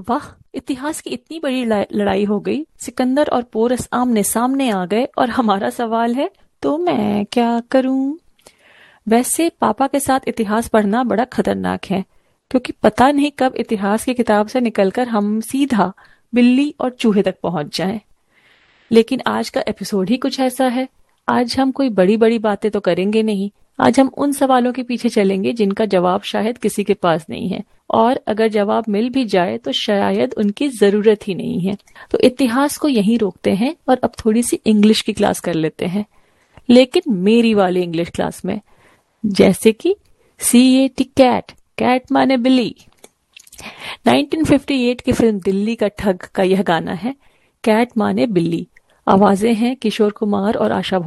पापा, इतिहास की इतनी बड़ी लड़ाई हो गई, सिकंदर और पोरस आमने सामने आ गए और हमारा सवाल है तो मैं क्या करूं? वैसे पापा के साथ इतिहास पढ़ना बड़ा खतरनाक है, क्योंकि पता नहीं कब इतिहास की किताब से निकलकर हम सीधा बिल्ली और चूहे तक पहुंच जाएं। लेकिन आज का एपिसोड ही कुछ ऐसा है। आज हम कोई बड़ी बड़ी बातें तो करेंगे नहीं। आज हम उन सवालों के पीछे चलेंगे जिनका जवाब शायद किसी के पास नहीं है, और अगर जवाब मिल भी जाए तो शायद उनकी जरूरत ही नहीं है। तो इतिहास को यहीं रोकते हैं और अब थोड़ी सी इंग्लिश की क्लास कर लेते हैं, लेकिन मेरी वाली इंग्लिश क्लास में। जैसे कि CAT, कैट, कैट माने बिल्ली। 1958 की फिल्म दिल्ली का ठग का यह गाना है, कैट माने बिल्ली। आवाजें हैं किशोर कुमार और आशा